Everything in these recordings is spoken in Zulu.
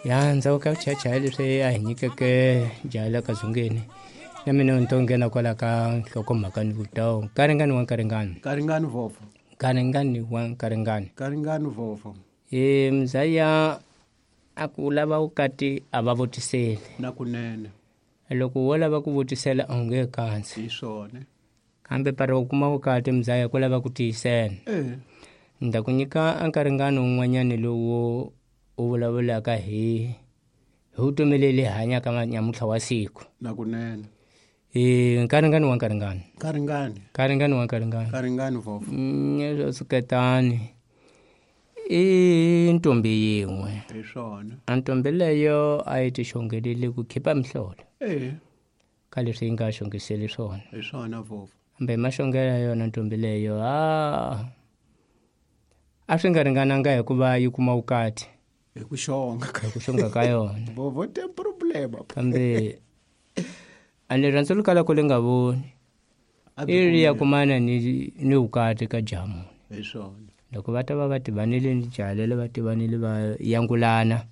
ya ndzawuka chacha leswi a hi nyikeke jala kazungeni na mina ni to nghena kwala ka nhlokomhaka ni vutawu nkaringani wa nkaringani vofo nkaringani wa nkaringani vofo mzaya a ku lava vukati a va vutiseli na kunene loko wo lava ku vutisela a wu nge kansi hi swona kambe pari u kuma vukati mzaya ku lava ku tiyisela ni ta ku nyika nkaringani wun'wanyani lowu u vulavulaka hi vutomi le hanyaka nyamutlha wa siku na kunene nkaringani wa nkaringani wa nkaringani vofo swo suketani ntombi yin'we hi swona a ntombi leyo a yi ti xongelile ku khipa mihlolo ka leswi yi nga xongiseli swona hi swona vofo kambe maxongelo ya yona ntombi leyo a swi nga ringananga hikuva yi kuma vukati hi ku xonga ka yona vofo te problem kambe a ni rhandza lukala ku le nga voni i ri ya kumana ni vukati ka jamu hi swona loko va ta va tivanile ni jalele va tivanile va yangulana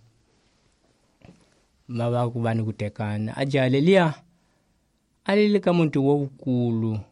ma va ku va ni ku tekana a jale liya a lile ka muti wukulu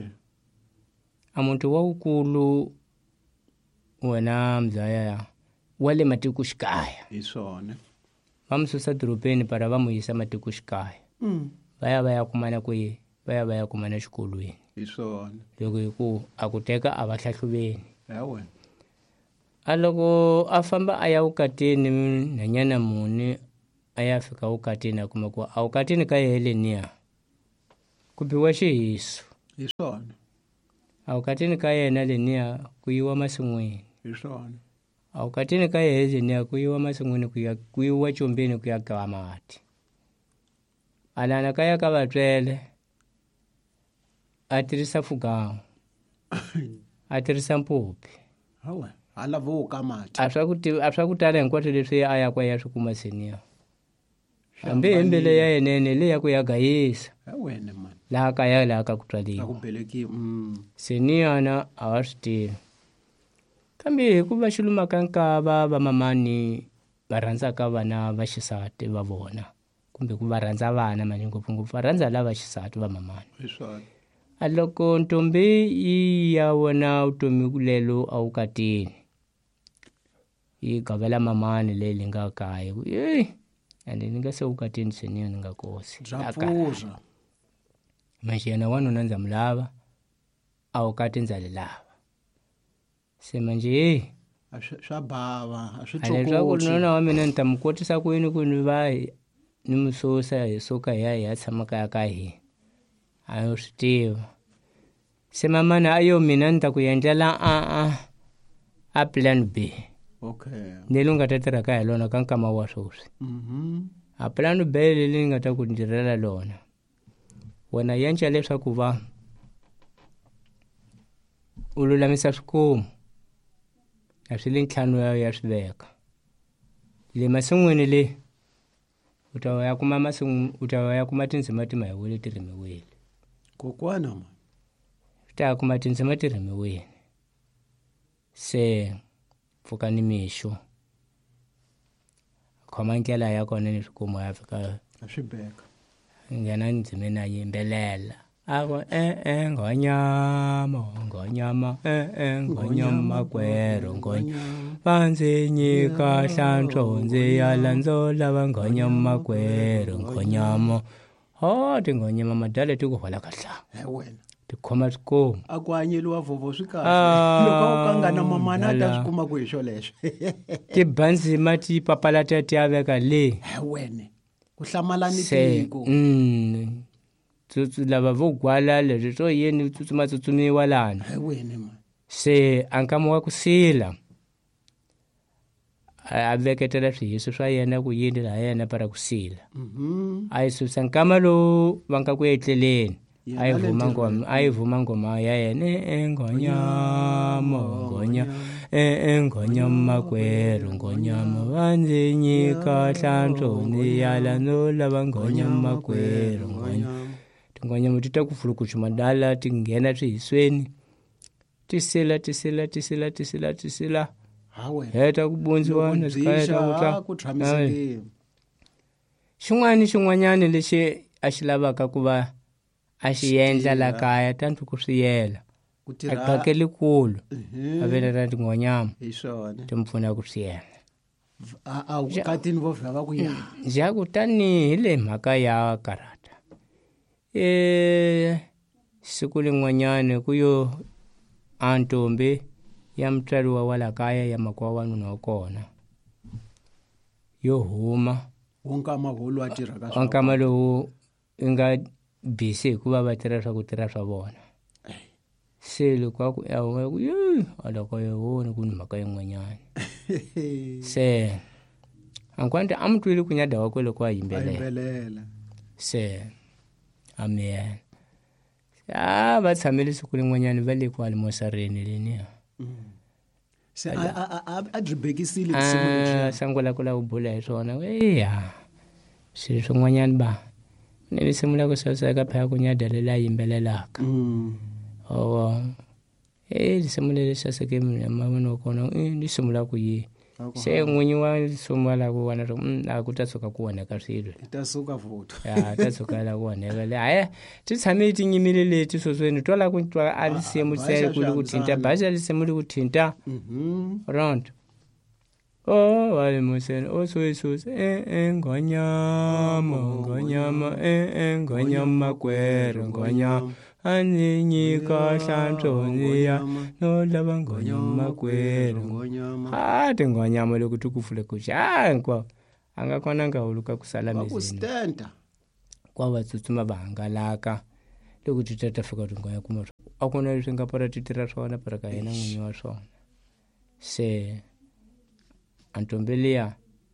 a muti wukulu wena mzaya wa le matikoxikaya hi swona va mu susa dorobeni para va mu yisa matikoxikaya va ya kumana kwihi va ya kumana xikolweni hi swona loko hi ku a ku teka a va hlahluveni hawe a loko a famba a ya vukatini nhanyana muni a ya fika vukatini a kuma ku a vukatini ka yeleniya ku biwa xihiso hi swona a vukatini ka yena leniya ku yiwa masin'wini hi swona a vukatini ka yena leniya ku yiwa masin'wini ku yiwa combeni ku ya ka mati a lana ka ya ka vatswele a tirhisa fugawu a tirhisa mpopi hawe hala vuka mati a swa ku tala hinkwaswo leswi a ya kwa ya swi kuma seniya hambi hembele ya yenene le ya ku ya gayisa wena man laha kaya laha ka ku tswaliwa ku beleki seniyana a wa swi tivi kambe hikuva xiluma ka nkava va mamani va rhandzaka vana va xisati va vona kumbe ku va rhandza vana mani ngopfungopfu va rhandza lava xisati va mamani a loko ntombi yi ya wona vutomi lelo a vukatini yi gavela mamani leyi li nga kaya ku ande ni nga se vukatini seniya ni nga kosi manje yena wanuna ndza mu lava a vukati ndza li lava se manje swa bava a swi leswaku nuna wa mina ni ta mu kotisa ku yini ku ni va ni mu susa hi suka hi ya tshama kaya ka hina a yo swi tiva se mamani a yo mina ni ta ku endlela a plan B ni lu nga ta tirhaka hi lona ka nkama wa swoswi a plan B leli ni nga ta ku ndirhela lona wena yenca leswaku va u lulamisa swikomu a swi le ntlhanu ya swi veka le masin'wini le u ta ya kuma tindzima timahiwile ti rimiwile kokwana ma ta ya kuma tindzima ti rimiwile se pfuka ni mixo khoma ndlela ya kona ni swikomu ya fika a swi beka nghena ndzimeni a yimbelela ako ngonyama kwero va ndzi nyika hlantswo ndzi ya landzo lava ngonyama kwero ngonyama tingonyama madala ti ku hola kahlanga ti khoma swikomu a ku hanyeliwa vovo swi kahle loko ka nga na mamana ta swi kuma ku hi xo lexo ti bandzima ti papalata ti ya veka le wene ku hlamalani tiko lava vo gwala leswi swo yeni tsutsumiwa lana se a nkama wa ku sila a veketela swihiso swa yena ku yini laha yena para ku sila a yi susa nkama lowu va nga ku etleleni a yi vuma ngoma ya yena ngonyama kwero ngonyama va ndzi nyika hlantswo ndzi ya landzo lava ngonyama kwero ngonyama tingonyama ti ta ku fulukuxa madala ti nghena swihisweni tisila heta ku bondziwana swi heta ku tshamiseke. Xin'wanyana lexi a xi lavaka ku va a xi endla la kaya tanto ku swi yela a qakeli kulu a velela tin'wanyama Hi swona. ti mpfuna ku swi yela A vukatini vo vhela va ku ya. bya kutani hi le mhaka ya karata siku lin'wanyana ku yo a ntombi ya mutswariwa wa la kaya ya makwa wanuna wa kona yo huma Wonkama holo a tirhaka swa. wankama lowu i nga busy hikuva va tirha swa vona se loko a ku ku a loko yo voni ku ni mhaka yin'wanyana se ankwante a mu twile ku nyada wa kwe loko a yimbelela se amen va tshamile siku lin'wanyana va le kwale mosareni leniya Se a byi bekisile tinsimu leti. sangula ku lava ku bula hi swona swilo swin'wanyana ba ni risimu la ku saseka phaya ku nyada lela a yimbelelaka risimu leri saseke mavona wa kona risimu la ku yi se n'winyi wa risimu la ku vona a ku ta tshuka ku onheka swilo Ta suka voto. ta tshuka la ku onheka le haya ti tshame ti nyimile leti swesweni twa la ku twa a risimu se ku le ku thinta basa risimu le ku thinta round wale museni osoyisusa ngonyama kwere ngonyama anyinyika hlantsoniya no lava ngonyama kwere tingonyama loko ti ku fule kuxe hinkwavo a nga kona nga huluka ku sala mizini kwa va tsutsuma va hangalaka loko ti ta fika tingonya kuma a ku na leswi nga para ti tirha swona para ka yena n'winyi wa swona se antombi liya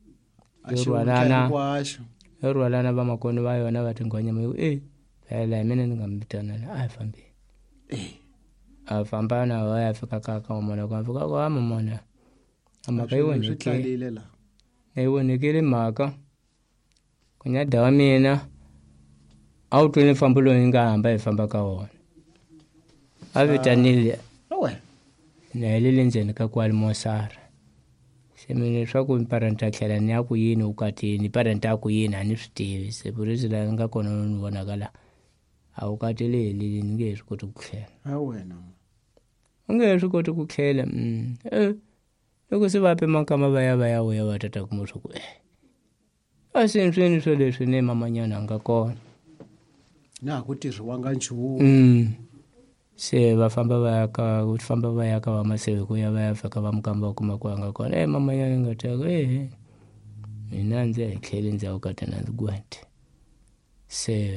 yo rhwalana va makoni va yona va tingonyama phela hi mina ni nga mi vitana a hi fambeni a famba na va ya fika ka mamona ku fika ka mamona a mhaka yi vonekile mhaka ku nyada wa mina a wu twile mfambo lowu yi nga hamba hi famba ka wona a vitanile na helele ndzeni ka kwale mosara se mina leswaku parenta tlhela ni ya ku yini vukatini parenta ya ku yini a ni swi tivi se purisi laha ni nga kona no ni vonakala a vukati le helile ni nge he swi koti ku tlhela u nge he swi koti ku tlhela loko se va pe makama va ya vuya va tata kuma swa ku a swini swo leswi ne mamanyana a nga kona na ku tirhiwanga nchumu se va famba va ya ka va maseve ku ya va ya fika va mukamba wa kuma ku a nga kona mamanyana nga teka mina ndzi hi tlhele ndzhaku ka tena ndzi gwente se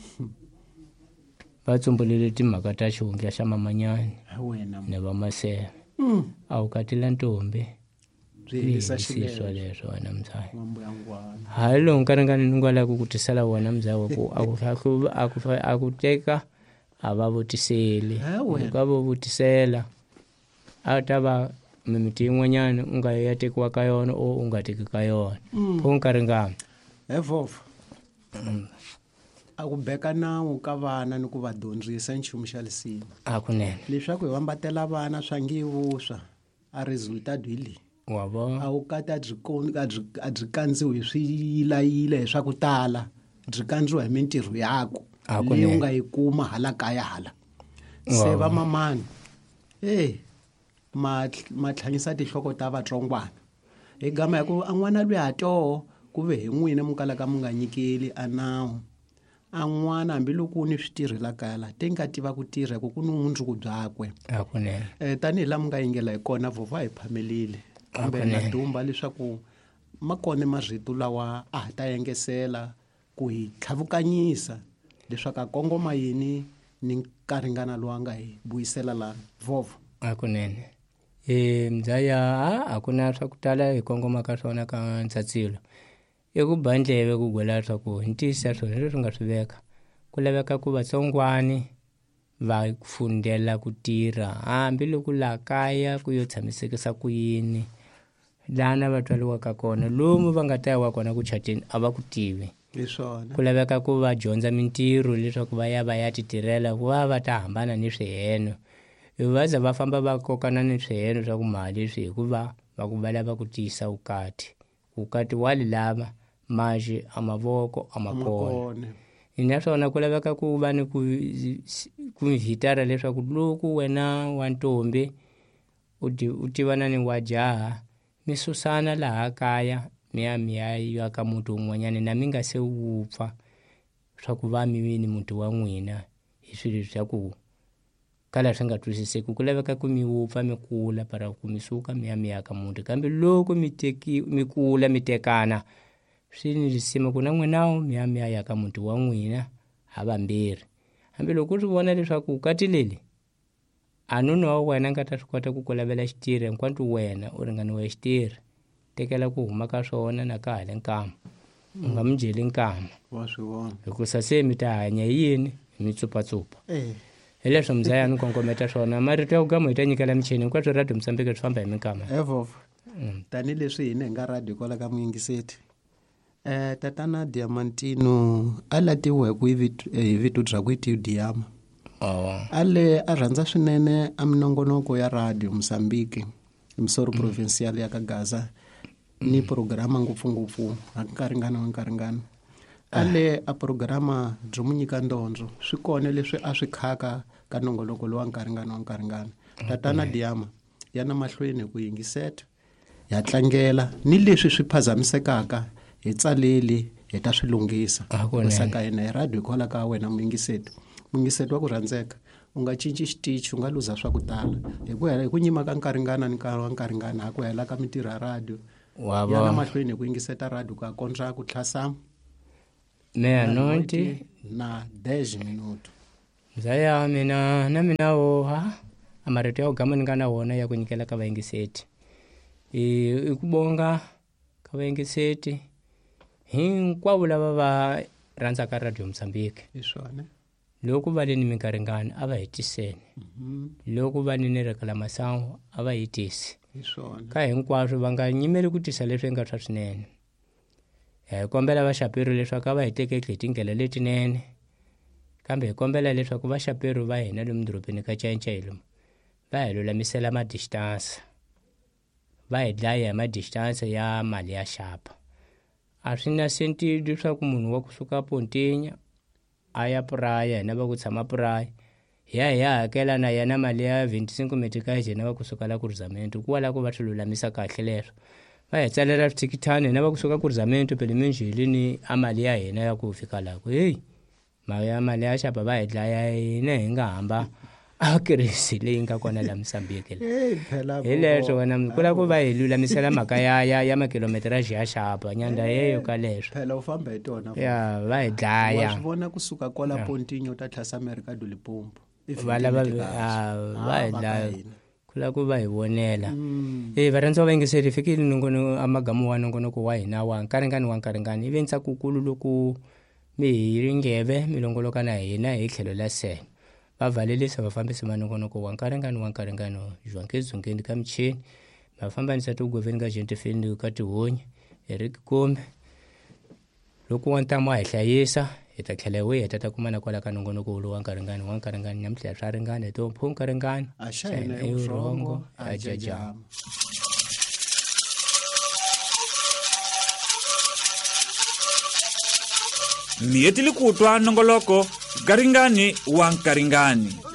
va tsumbulile timhaka ta xihundla xa mamanyani ni va maseve a wu katila ntombi swiswa leswo wena mzaya hayi lowu nkaringani ni nga lava ku tisela wona mzaya wa ku a ku teka a va vutiseli loko a va vutisela a ta va mimiti yin'wanyana u nga ya tekiwa ka yona o u nga teki ka yona pho nkaringani vova a ku beka nawu ka vana ni ku va dyondzisa nchumu xa lisima a kunene leswaku hi vambatela vana swa nge vuswa a resultat hi leyi wa vona a wu kati a byi kandziwi hi swiyilayila hi swa ku tala byi kandziwa hi mintirho yako leyi u nga yi kuma hala kaya hala se va mamani ma tlhanyisa tinhloko ta vatsongwana hi gama ya ku a n'wana lweyi a toho ku ve hi n'wina mu kalaka mu nga nyikeli a nawu a n'wana hambiloko ni swi tirhela kaya laha te nga tiva ku tirha ku ku ni mundzuku byakwe tanihi laha mu nga yingela hi kona vhova hi phamelile kambe na dumba leswaku ma kona marito lawa a ha ta yengesela ku hi tlhavukanyisa leswaku a kongoma yini ni nkaringana lowu a nga hi vuyisela laha vhova a kunene mdzaya a ku na swa ku tala hi kongoma ka swona ka ntshatsilo i ku ba ndleve ku gwela swa ku hi ntiyisa swona leswi nga swi veka ku laveka ku vatsongwani va fundela ku tirha hambiloko laha kaya ku yo tshamisekisa ku yini lana va twaliwaka kona lomu va nga ta yiwa kona ku chateni a va ku tivi ku laveka ku va dyondza mintirho leswaku va ya ti tirhela ku va ta hambana ni swiheno va za va famba va kokana ni swiheno swa ku mali swi hikuva va lava ku tiyisa ukati wa lilava manje amavoko amakona naswona ku laveka ku va ni ku vitara leswaku loko wena wa ntombi u tivana ni wa jaha mi susana laha kaya mi ya ka muti un'wanyana na mi nga se wupfa swa ku va mi ni muti wa n'wina hi swilo swa ku kala swi nga twisiseki ku laveka ku mi wupfa mi kula para ku mi suka mi ya ka muti kambe loko mi kula mi tekana swi ni risima ku na n'winawo mi ya ka muti wa n'wina havambirhi hambi loko u swi vona leswaku kati leli a nuna wa wena nga ta swi kota ku ku lavela xitirhi hinkwato wena u ringaniwe xitirhi tekela ku huma ka swona na ka hale nkama u nga mi dyeli nkama wa swi vona hikusa se mi ta hanya yini mi tsupatsupa hi leswo muzaya ni kongometa swona marito ya ku gama hi ta nyikela michini hinkwaswo radio Mozambique swi famba hi minkama tanihileswi hina hi nga radio kwala ka muyingiseti tatana Diamantino a latiweke hi vito bya ku i Diama ale a rhandza swinene a minongonoko ya radio Mozambique Misori provincial ya ka Gaza ni programa ngopfungopfu nkaringana ale a programa byo mu nyika ndonzo swi kone leswi a swi khaka ka nongoloko lo wa nkaringana tatana Diama yana mahlweni ku yingiseta ya tlangela ni leswi swi phazamisekaka hi tsaleli hi ta swi lunghisa kusaka hina hi radio kwala ka wena muyingiseti wa ku rhandzeka u nga cinci xitichi u nga luza swa ku tala hi ku nyima ka nkaringana ha ku hela ka mitirho ya radio yana mahlweni hi ku yingiseta radio ka kontra ku tlhasa meya-noti na 10 minuto mzaya mina woha amarito ya ku gama ni nga na wona ya ku nyikela ka vayingiseti i ku bonga ka vayingiseti hinkwavo lava va rhandzaka radio Mozambique loko va le ni minkaringana a va hetiseni loko va ni rekala masangu a va hetisi ka hinkwaswo va nga nyimeli ku tisa leswi nga swa swinene hi kombela vaxaperi leswaku a va hi tekeki hi tindlela letinene kambe hi kombela leswaku vaxaperi va hina lomu dorobeni ka Chancelo va hi lulamisela madistance va hi dlaya hi madistance ya mali ya xapa a swi na sentido leswaku munhu wa kusuka Pontinya a ya Praya hina va ku tshama Praya hi ya hakela na yena mali ya 25 metikaji hina va kusuka la ku Rizamento ku wala ku va swi lulamisa kahle leswo va hi tsalela thikithani hina va kusuka ku Rizamento pele minjhili ni amali ya hina ya ku fika la ku mali ya xapa va hi dlaya hina hi nga hamba a kirisi leyi nga kona la Mozambique hi leswo wena kula ku va hi lulamisela mhaka ya makilometeraji ya xapa nyanda yeyo ka leswo phela u famba hi tona ya va hi dlaya wa swi vona kusuka kwala Pontinho ta tlhasa America do Limpopo va lava va hi dlaya kula ku va hi vonela varhandziwa va yingiseli fikile amagamu wa nongonoko wa hina wa nkaringani ivi ntsakukulu loko mi hi ringeve milongoloka na hina hi tlhelo la sena va valelisa vafambisi va nongonoko wa nkaringani zhwankedzongeni ka michini vafambanisa tigoveni ka Gentefeni ka tihonyi Eric Kombe loko wa ntamo wa hi hlayisa hi ta tlhela hi heta ta kumana kwala ka nongonoko wa nkaringani namuntlha swa ringana hi tompho nkaringani a xana hi urongo a jajama mi hetile ku twa nongoloko garingani wa nkaringani